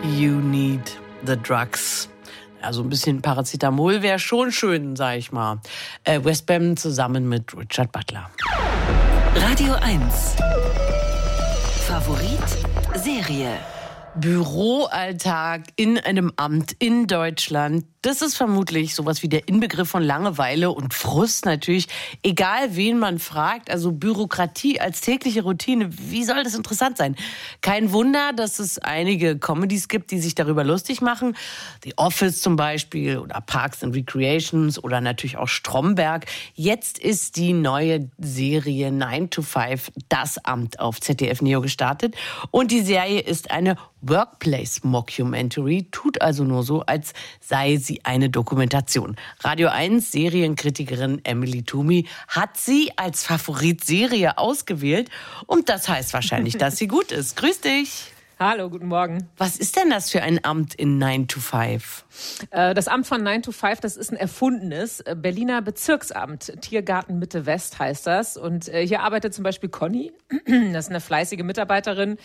You need the drugs. Also ein bisschen Paracetamol wäre schon schön, sag ich mal. Westbam zusammen mit Richard Butler. Radio 1. Favorit Serie. Büroalltag in einem Amt in Deutschland. Das ist vermutlich sowas wie der Inbegriff von Langeweile und Frust natürlich. Egal, wen man fragt, also Bürokratie als tägliche Routine, wie soll das interessant sein? Kein Wunder, dass es einige Comedies gibt, die sich darüber lustig machen. The Office zum Beispiel oder Parks and Recreations oder natürlich auch Stromberg. Jetzt ist die neue Serie 9 to 5, das Amt auf ZDF Neo gestartet. Und die Serie ist eine Workplace-Mockumentary, tut also nur so, als sei sie eine Dokumentation. Radio 1 Serienkritikerin Emily Toomey hat sie als Favoritserie ausgewählt und das heißt wahrscheinlich, dass sie gut ist. Grüß dich! Hallo, guten Morgen. Was ist denn das für ein Amt in 9 to 5? Das Amt von 9 to 5, das ist ein erfundenes Berliner Bezirksamt. Tiergarten Mitte West heißt das. Und hier arbeitet zum Beispiel Conny. Das ist eine fleißige Mitarbeiterin,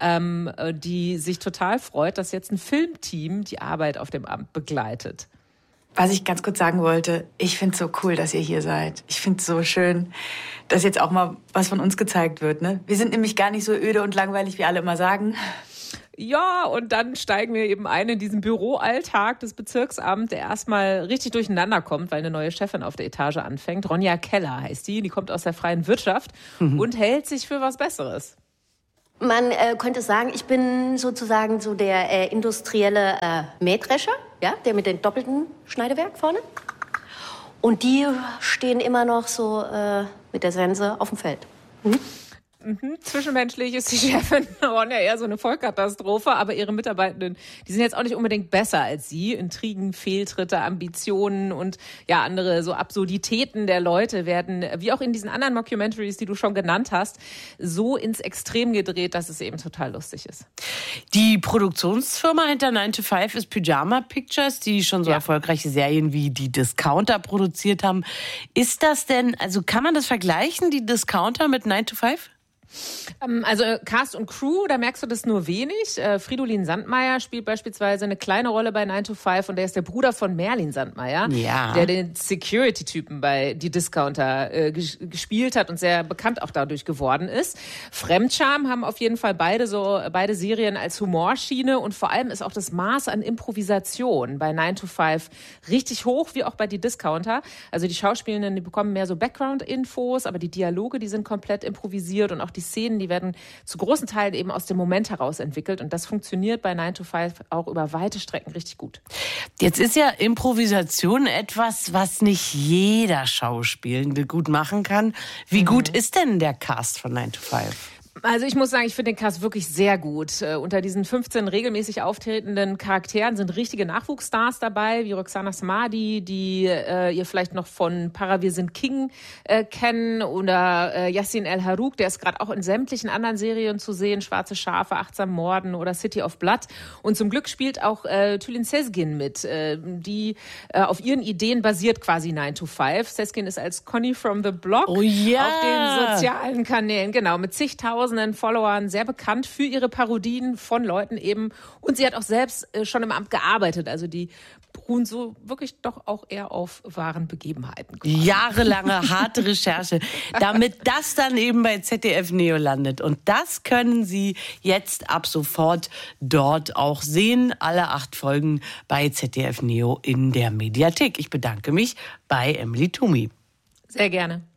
die sich total freut, dass jetzt ein Filmteam die Arbeit auf dem Amt begleitet. Was ich ganz kurz sagen wollte, ich finde es so cool, dass ihr hier seid. Ich finde es so schön, dass jetzt auch mal was von uns gezeigt wird. Ne? Wir sind nämlich gar nicht so öde und langweilig, wie alle immer sagen. Ja, und dann steigen wir eben ein in diesen Büroalltag des Bezirksamts, der erstmal richtig durcheinander kommt, weil eine neue Chefin auf der Etage anfängt. Ronja Keller heißt die kommt aus der freien Wirtschaft und hält sich für was Besseres. Man könnte sagen, ich bin sozusagen so der industrielle Mähdrescher, ja, der mit dem doppelten Schneidewerk vorne. Und die stehen immer noch so mit der Sense auf dem Feld. Zwischenmenschlich ist die Chefin Ronja eher so eine Vollkatastrophe, aber ihre Mitarbeitenden, die sind jetzt auch nicht unbedingt besser als sie. Intrigen, Fehltritte, Ambitionen und ja andere so Absurditäten der Leute werden, wie auch in diesen anderen Mockumentaries, die du schon genannt hast, so ins Extrem gedreht, dass es eben total lustig ist. Die Produktionsfirma hinter 9 to 5 ist Pyjama Pictures, die schon so erfolgreiche Serien wie die Discounter produziert haben. Ist das denn, also kann man das vergleichen, die Discounter mit 9 to 5? Also Cast und Crew, da merkst du das nur wenig. Fridolin Sandmeier spielt beispielsweise eine kleine Rolle bei 9 to 5 und der ist der Bruder von Merlin Sandmeier, der den Security-Typen bei Die Discounter gespielt hat und sehr bekannt auch dadurch geworden ist. Fremdscham haben auf jeden Fall beide Serien als Humorschiene und vor allem ist auch das Maß an Improvisation bei 9 to 5 richtig hoch, wie auch bei Die Discounter. Also die Schauspielenden, die bekommen mehr so Background-Infos, aber die Dialoge, die sind komplett improvisiert und auch die Szenen, die werden zu großen Teilen eben aus dem Moment heraus entwickelt. Und das funktioniert bei 9 to 5 auch über weite Strecken richtig gut. Jetzt ist ja Improvisation etwas, was nicht jeder Schauspielende gut machen kann. Wie gut ist denn der Cast von 9 to 5? Also ich muss sagen, ich finde den Cast wirklich sehr gut. Unter diesen 15 regelmäßig auftretenden Charakteren sind richtige Nachwuchsstars dabei, wie Roxana Smadi, die ihr vielleicht noch von Para Wir sind King kennen, oder Yassin El-Harouk, der ist gerade auch in sämtlichen anderen Serien zu sehen, Schwarze Schafe, Achtsam Morden oder City of Blood. Und zum Glück spielt auch Tülin Sezgin mit, die auf ihren Ideen basiert quasi 9 to 5. Sezgin ist als Conny from the Block auf den sozialen Kanälen, genau, mit zigtausenden Followern sehr bekannt für ihre Parodien von Leuten eben. Und sie hat auch selbst schon im Amt gearbeitet. Also die beruhen so wirklich doch auch eher auf wahren Begebenheiten. Quasi. Jahrelange harte Recherche, damit das dann eben bei ZDF Neo landet. Und das können Sie jetzt ab sofort dort auch sehen. Alle 8 Folgen bei ZDF Neo in der Mediathek. Ich bedanke mich bei Emily Toomey. Sehr gerne.